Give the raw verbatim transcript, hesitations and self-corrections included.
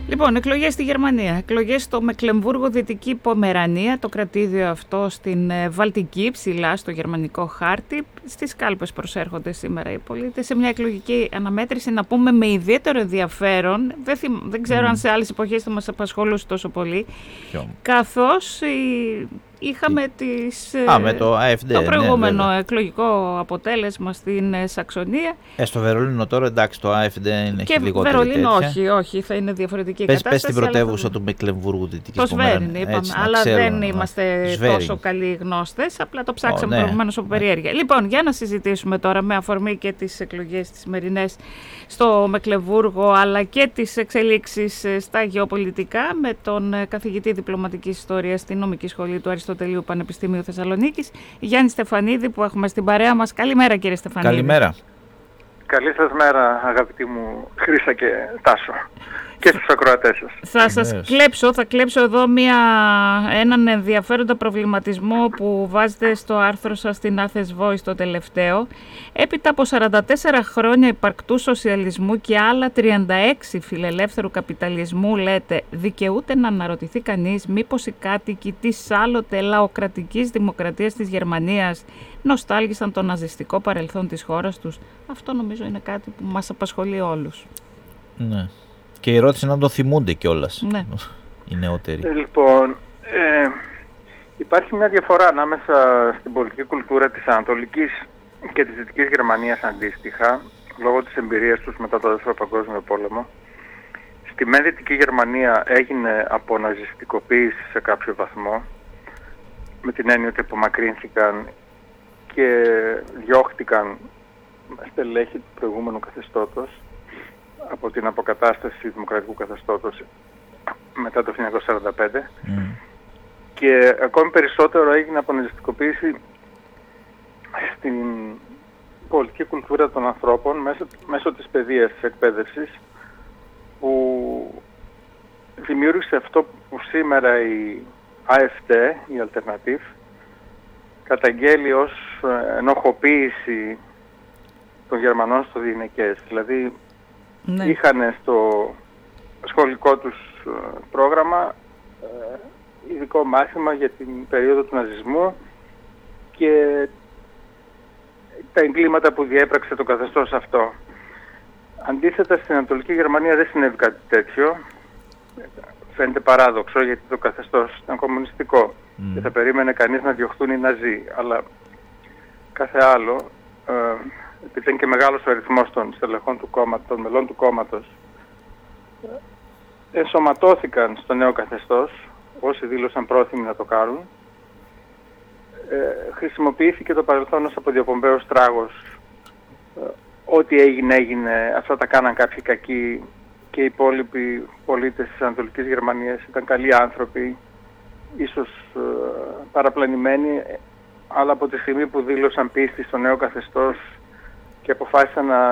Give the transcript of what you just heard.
Λοιπόν, εκλογές στη Γερμανία, εκλογές στο Μεκλεμβούργο, Δυτική Πομερανία, το κρατήδιο αυτό στην Βαλτική, ψηλά στο γερμανικό χάρτη. Στις κάλπες προσέρχονται σήμερα οι πολίτες σε μια εκλογική αναμέτρηση, να πούμε με ιδιαίτερο ενδιαφέρον, δεν, θυμ, δεν ξέρω mm. αν σε άλλες εποχές θα μας απασχολούσε τόσο πολύ, Ποιο? καθώς η... Είχαμε τις, Α, με το, έι εφ ντι, το προηγούμενο ναι, εκλογικό αποτέλεσμα στην Σαξονία. Ε, στο Βερολίνο τώρα εντάξει, το έι εφ ντι είναι και λιγότερη Βερολίνο τέτοια. όχι, όχι, θα είναι διαφορετική πες, κατάσταση. Πες την πρωτεύουσα θα... του Μεκλεμβούργου Δυτικής Το Σβέριν είπαμε, έτσι, αλλά ξέρω, δεν είμαστε Σβέριν. τόσο καλοί γνώστες, απλά το ψάξαμε oh, ναι. προηγουμένως από περιέργεια. Λοιπόν, για να συζητήσουμε τώρα με αφορμή και τις εκλογές τις σημερινές στο Μεκλεμβούργο, αλλά και τις εξελίξεις στα γεωπολιτικά με τον καθηγητή διπλωματικής ιστορίας στην Νομική Σχολή του Αριστοτελείου Πανεπιστημίου Θεσσαλονίκης, Γιάννη Στεφανίδη, που έχουμε στην παρέα μας. Καλημέρα, κύριε Στεφανίδη. Καλημέρα. Καλή σας μέρα, αγαπητοί μου Χρύσα και Τάσο, και στους ακροατές σας. Θα σας κλέψω, θα κλέψω εδώ μια, έναν ενδιαφέροντα προβληματισμό που βάζετε στο άρθρο σας στην Athens Voice το τελευταίο. Έπειτα από σαράντα τέσσερα χρόνια υπαρκτού σοσιαλισμού και άλλα τριάντα έξι φιλελεύθερου καπιταλισμού, λέτε, δικαιούται να αναρωτηθεί κανείς μήπως οι κάτοικοι της άλλοτε λαοκρατικής δημοκρατίας της Γερμανίας νοστάλγησαν το ναζιστικό παρελθόν της χώρας τους? Αυτό νομίζω είναι κάτι που μας απασχολεί όλους. Ναι. Και η ερώτηση να το θυμούνται κιόλας, ναι. οι νεότεροι. Ε, λοιπόν, ε, υπάρχει μια διαφορά ανάμεσα στην πολιτική κουλτούρα της Ανατολικής και της Δυτικής Γερμανίας αντίστοιχα, λόγω της εμπειρίας τους μετά το Δεύτερο Παγκόσμιο Πόλεμο. Στη μεν Δυτική Γερμανία έγινε αποναζιστικοποίηση σε κάποιο βαθμό, με την έννοια ότι απομακρύνθηκαν και διώχτηκαν στελέχη του προηγούμενου καθεστώτος από την αποκατάσταση του δημοκρατικού καθεστώτος μετά το χίλια εννιακόσια σαράντα πέντε mm. και ακόμη περισσότερο έγινε αποναζιστικοποίηση στην πολιτική κουλτούρα των ανθρώπων μέσω, μέσω της παιδείας, της εκπαίδευσης, που δημιούργησε αυτό που σήμερα η έι εφ ντι, η Alternative, καταγγέλει ως ενοχοποίηση των Γερμανών στο διηνεκές. Δηλαδή ναι. είχαν στο σχολικό τους πρόγραμμα ειδικό μάθημα για την περίοδο του ναζισμού και τα εγκλήματα που διέπραξε το καθεστώς αυτό. Αντίθετα, στην Ανατολική Γερμανία δεν συνέβη κάτι τέτοιο. Φαίνεται παράδοξο, γιατί το καθεστώς ήταν κομμουνιστικό mm. και θα περίμενε κανείς να διωχθούν οι Ναζί. Αλλά κάθε άλλο, ε, επειδή ήταν και μεγάλος ο αριθμός των στελεχών του κόμματος, των μελών του κόμματος, ενσωματώθηκαν στο νέο καθεστώς, όσοι δήλωσαν πρόθυμοι να το κάνουν. Ε, χρησιμοποιήθηκε το παρελθόν ως αποδιοπομπαίος τράγος. Ε, ό,τι έγινε έγινε, αυτά τα κάναν κάποιοι κακοί και οι υπόλοιποι πολίτες της Ανατολικής Γερμανίας ήταν καλοί άνθρωποι, ίσως ε, παραπλανημένοι, αλλά από τη στιγμή που δήλωσαν πίστη στο νέο καθεστώς και αποφάσισαν να